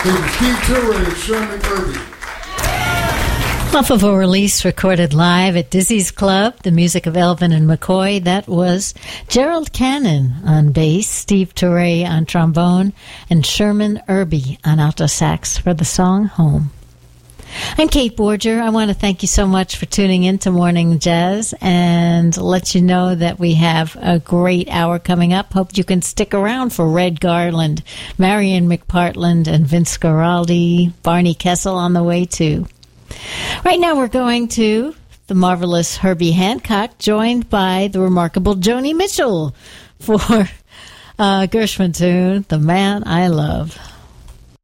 Steve Turre and Sherman Irby. Off of a release recorded live at Dizzy's Club, the music of Elvin and McCoy, that was Gerald Cannon on bass, Steve Turre on trombone, and Sherman Irby on alto sax for the song Home. I'm Kate Borger. I want to thank you so much for tuning in to Morning Jazz and let you know that we have a great hour coming up. Hope you can stick around for Red Garland, Marion McPartland, and Vince Guaraldi, Barney Kessel on the way too. Right now we're going to the marvelous Herbie Hancock, joined by the remarkable Joni Mitchell for Gershwin tune, The Man I Love.